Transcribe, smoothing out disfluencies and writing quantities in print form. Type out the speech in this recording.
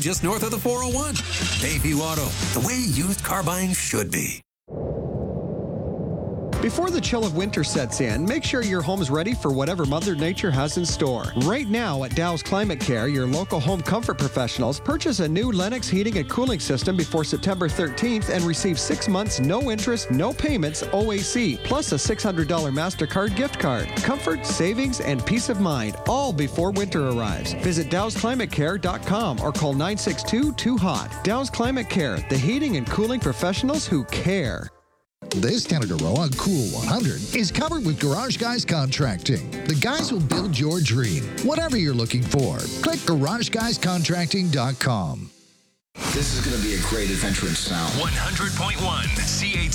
just north of the 401. Bayview Auto, the way used car buying should be. Before the chill of winter sets in, make sure your home is ready for whatever Mother Nature has in store. Right now at Dow's Climate Care, your local home comfort professionals, purchase a new Lennox heating and cooling system before September 13th and receive 6 months, no interest, no payments, OAC, plus a $600 MasterCard gift card. Comfort, savings, and peace of mind, all before winter arrives. Visit DowsClimateCare.com or call 962-2HOT. Dow's Climate Care, the heating and cooling professionals who care. This Canada Row on Cool 100 is covered with Garage Guys Contracting. The guys will build your dream, whatever you're looking for. Click GarageGuysContracting.com. This is going to be a great adventure in sound. 100.1 CH.